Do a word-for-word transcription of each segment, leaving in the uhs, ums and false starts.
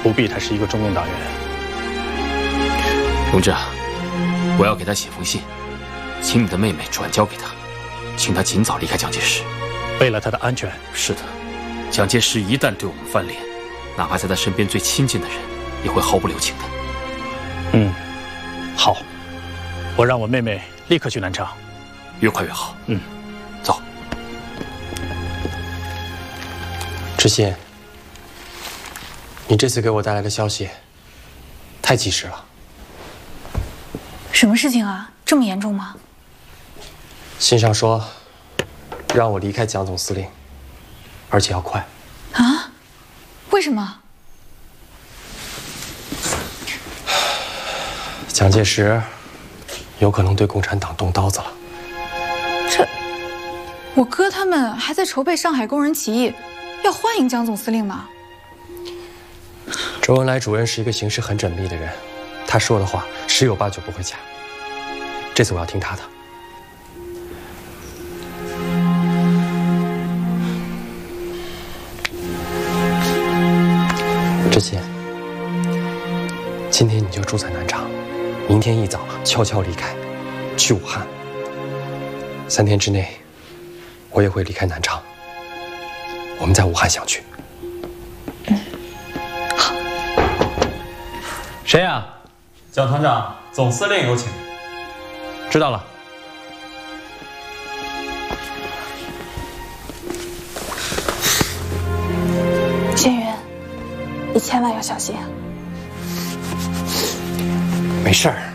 不必，他是一个中共党员。 同志啊，我要给他写封信，请你的妹妹转交给他，请他尽早离开蒋介石。 为了他的安全。 是的，蒋介石一旦对我们翻脸，哪怕在他身边最亲近的人，也会毫不留情的。 嗯，好，我让我妹妹立刻去南昌， 越快越好。 嗯， 走。 知信，你这次给我带来的消息太及时了。 什么事情啊？这么严重吗？ 信上说，让我离开蒋总司令，而且要快。 啊？为什么？ 蒋介石有可能对共产党动刀子了。 这，我哥他们还在筹备上海工人起义，要欢迎蒋总司令呢。 周恩来主任是一个行事很缜密的人，他说的话十有八九不会假。这次我要听他的。知信，今天你就住在南昌，明天一早悄悄离开，去武汉。三天之内，我也会离开南昌。我们在武汉相聚。 嗯，好。 谁呀？蒋团长，总司令有请。知道了。 仙云，你千万要小心啊！ 没事儿。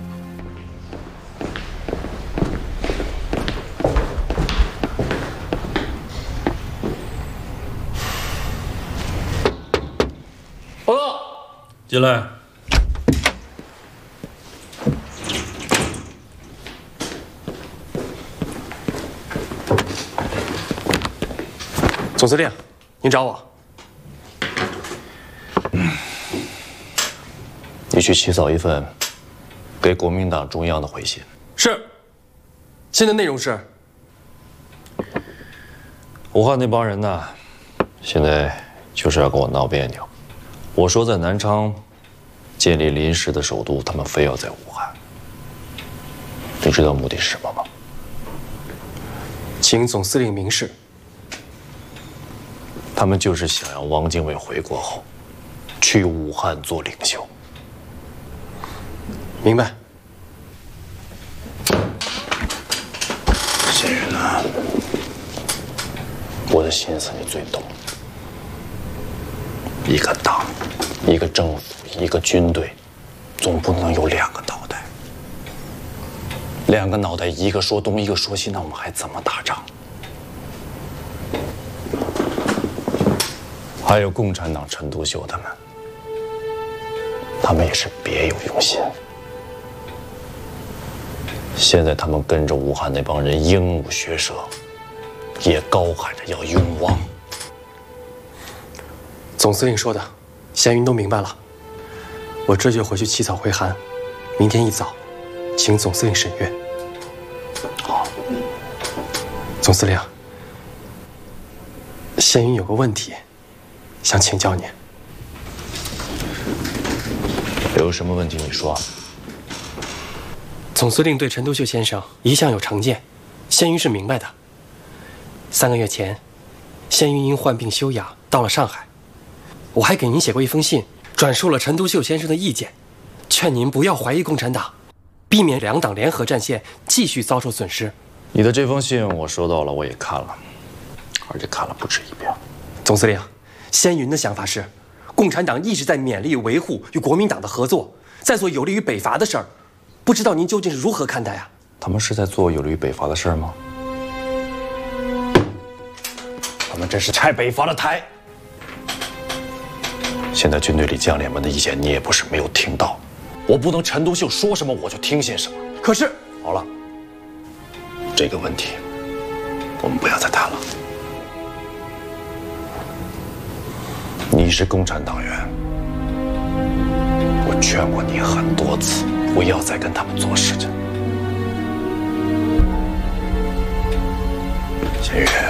报告，进来。 总司令，您找我。 你去起草一份给国民党中央的回信。 是。信的内容是： 武汉那帮人呢，现在就是要跟我闹别扭。我说在南昌建立临时的首都，他们非要在武汉。你知道目的是什么吗？ 请总司令明示。 他们就是想让汪精卫回国后去武汉做领袖。 明白。 谢云啊，我的心思你最懂。一个党，一个政府，一个军队，总不能有两个脑袋。两个脑袋，一个说东，一个说西，那我们还怎么打仗？还有共产党陈独秀他们，他们也是别有用心。现在他们跟着武汉那帮人鹦鹉学舌，也高喊着要拥汪。 总司令说的，闲云都明白了。我这就回去起草回函，明天一早，请总司令审阅。 好。 总司令，闲云有个问题，想请教您。 有什么问题你说。 总司令对陈独秀先生一向有成见，仙云是明白的。三个月前，仙云因患病休养到了上海，我还给您写过一封信，转述了陈独秀先生的意见，劝您不要怀疑共产党，避免两党联合战线继续遭受损失。 你的这封信我收到了，我也看了，而且看了不止一遍。 总司令，仙云的想法是，共产党一直在勉力维护与国民党的合作，在做有利于北伐的事儿。不知道您究竟是如何看待啊？ 他们是在做有利于北伐的事儿吗？他们这是拆北伐的台。现在军队里将领们的意见你也不是没有听到，我不能陈独秀说什么我就听信什么。 可是， 好了，这个问题我们不要再谈了。你是共产党员，我劝过你很多次，不要再跟他们做事情。谢云。